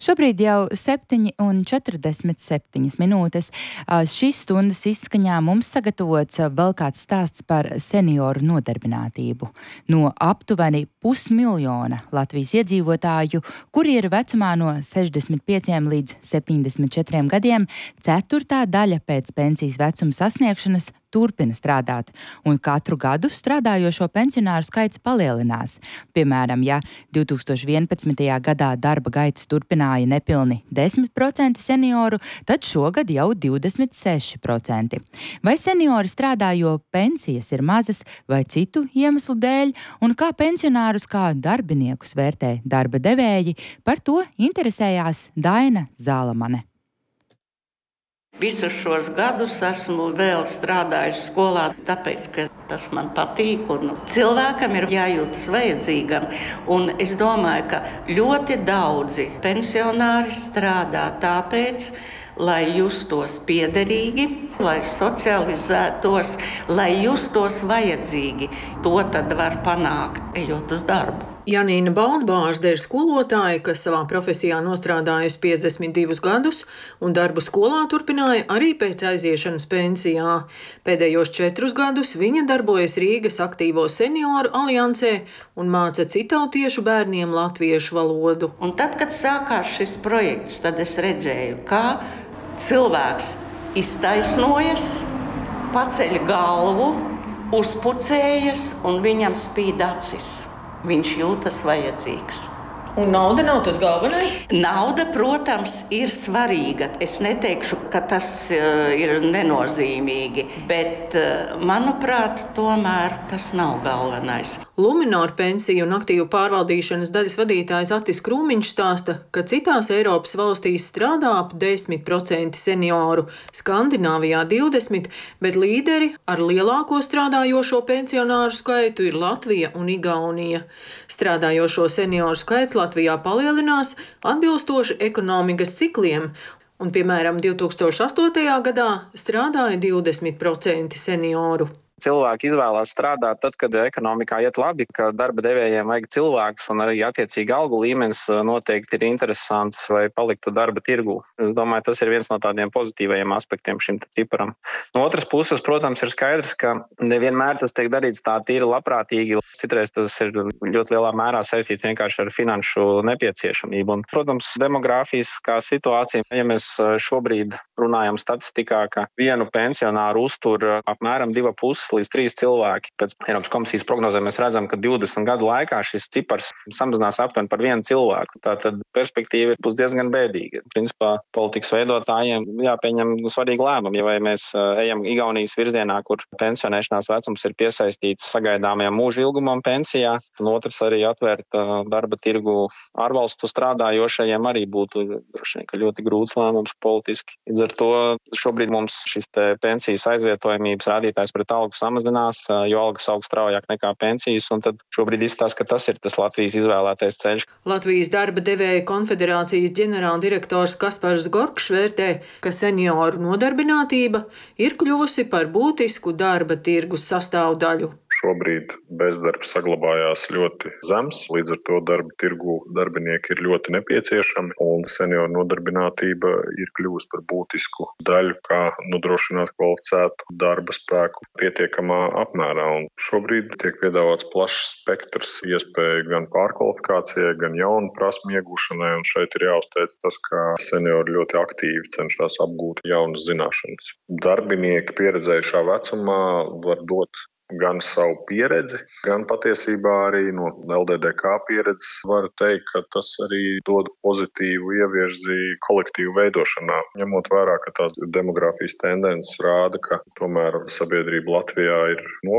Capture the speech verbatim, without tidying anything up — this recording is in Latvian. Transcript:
Šobrīd jau septiņi un četrdesmit septiņas minūtes. Šīs stundas izskaņā mums sagatavots vēl kāds stāsts par senioru nodarbinātību. No aptuveni pusmiljona Latvijas iedzīvotāju, kuri ir vecumā no sešdesmit pieciem līdz septiņdesmit četriem gadiem, ceturtā daļa pēc pensijas vecuma sasniegšanas turpina strādāt, un katru gadu strādājošo pensionāru skaits palielinās. Piemēram, ja divi tūkstoši vienpadsmitajā gadā darba gaitas turpināja nepilni desmit procenti senioru, tad šogad jau divdesmit seši procenti. Vai seniori strādā, jo pensijas ir mazas vai citu iemeslu dēļ, un kā pensionārus kā darbiniekus vērtē darba devēji, par to interesējās Daina Zālamane. Visus šos gadus esmu vēl strādājusi skolā, tāpēc, ka tas man patīk un cilvēkam ir jājūtas vajadzīgam. Un es domāju, ka ļoti daudzi pensionāri strādā tāpēc, lai justos piederīgi, lai socializētos, lai justos vajadzīgi. To tad var panākt, ejot uz darbu. Janīna Baldbāžde ir skolotāja, kas savā profesijā nostrādājusi piecdesmit divus gadus un darbu skolā turpināja arī pēc aiziešanas pensijā. Pēdējos četrus gadus viņa darbojas Rīgas aktīvo senioru aliansē un māca citautiešu bērniem latviešu valodu. Un tad, kad sākās šis projekts, tad es redzēju, kā cilvēks iztaisnojas, paceļ galvu, uzpucējas un viņam spīd acis. Viņš jūtas vajadzīgs. Un nauda nav tas galvenais? Nauda, protams, ir svarīga. Es neteikšu, ka tas uh, ir nenozīmīgi, bet, uh, manuprāt, tomēr tas nav galvenais. Luminoru pensiju un aktīvu pārvaldīšanas daļas vadītājs Atis Krūmiņš stāsta, ka citās Eiropas valstīs strādā ap desmit procenti senioru, Skandināvijā divdesmit procenti, bet līderi ar lielāko strādājošo pensionāru skaitu ir Latvija un Igaunija. Strādājošo senioru skaits Latvijā palielinās atbilstoši ekonomikas cikliem, un, piemēram, divi tūkstoši astotajā gadā strādāja divdesmit procenti senioru. Cilvēki izvēlās strādāt tad, kad ekonomikā iet labi, ka darba devējiem vajag cilvēkus un arī attiecīgi algu līmenis noteikti ir interesants, lai paliktu darba tirgū. Es domāju, tas ir viens no tādiem pozitīvajiem aspektiem šim ciparam. No otras puses, protams, ir skaidrs, ka nevienmēr tas tiek darīts tā tīri labprātīgi. Citreiz tas ir ļoti lielā mērā saistīts vienkārši ar finanšu nepieciešamību. Un, protams, demogrāfiskā situācija, ja mēs šobrīd runājam statistikā, ka vienu pensionāru uztur apmēram divi pusi līdz trīs cilvēki. Pēc Eiropas komisijas prognozēm mēs redzam, ka divdesmit gadu laikā šis cipars samazinās aptuveni par vienu cilvēku. Tātad perspektīva būs diezgan bēdīga. Principā politikas veidotājiem jāpieņem svarīgi lēmumi, ja vai mēs ejam Igaunijas virzienā, kur pensionēšanās vecums ir piesaistīts sagaidāmajam mūža ilgumam pensijā, un otrs arī atvērt darba tirgu ārvalstu strādājošajiem arī būtu droši vien, ka ļoti grūts lēmums politiski. Līdz ar to šobrīd mums šis te pensijas aizvietojamības rādītājs pret algu samazinās, jo algas aug straujāk nekā pensijas, un tad šobrīd izstāsta, ka tas ir tas Latvijas izvēlētais ceļš. Latvijas darba devēja konfederācijas ģenerāldirektors Kaspars Gorkšs vērtē, ka senioru nodarbinātība ir kļuvusi par būtisku darba tirgus sastāvdaļu. Šobrīd bezdarbs saglabājās ļoti zems, līdz ar to darba tirgu darbinieki ir ļoti nepieciešami, un senioru nodarbinātība ir kļuvusi par būtisku daļu, kā nodrošināt kvalificētu darba spēku pietiekamā apmērā. Un šobrīd tiek piedāvāts plašs spektrs iespēju gan pārkvalifikācijai, gan jaunu prasmu iegūšanai, un šeit ir jāuzteic tas, ka seniori ļoti aktīvi cenšas apgūt jaunas zināšanas. Darbinieki pieredzējušā vecumā var dot gan savu pieredzi, gan patiesībā arī no L D D K pieredzes var teikt, ka tas arī dod pozitīvu ievirzi kolektīvu veidošanā. Ņemot vērā, ka tās demogrāfijas tendences rāda, ka tomēr sabiedrība Latvijā ir